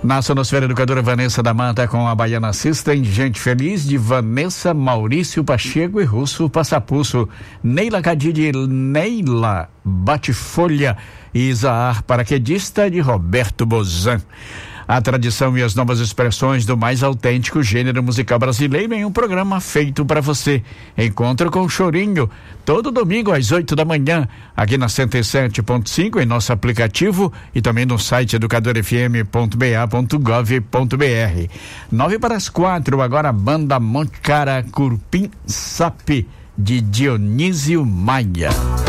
Na Sonosfera Educadora Vanessa da Mata com a Baiana System, Gente Feliz de Vanessa, Maurício Pacheco e Russo Passapuço, Neila Cadide, Neila Bate-Folha e Isaar Paraquedista de Roberto Bozan. A tradição e as novas expressões do mais autêntico gênero musical brasileiro em um programa feito para você. Encontro com o Chorinho, todo domingo às 8 da manhã, aqui na 107.5 em nosso aplicativo e também no site educadorfm.ba.gov.br. 3:09, agora a banda Monte Cara Curpim Sapi, de Dionísio Maia.